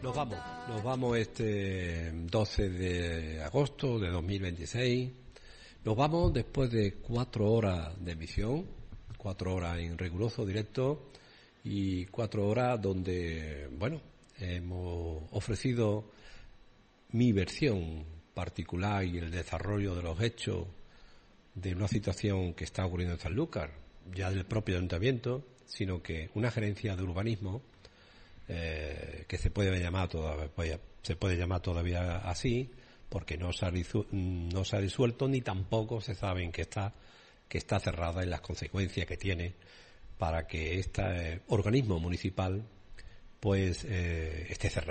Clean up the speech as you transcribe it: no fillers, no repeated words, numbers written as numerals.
Nos vamos este 12 de agosto de 2026. Nos vamos después de 4 horas de emisión, 4 horas en riguroso directo y 4 horas donde, bueno, hemos ofrecido mi versión particular y el desarrollo de los hechos de una situación que está ocurriendo en Sanlúcar, ya del propio ayuntamiento, sino que una gerencia de urbanismo que se puede llamar todavía así, porque no se ha disuelto ni tampoco se sabe que está cerrada en las consecuencias que tiene para que este organismo municipal pues esté cerrado.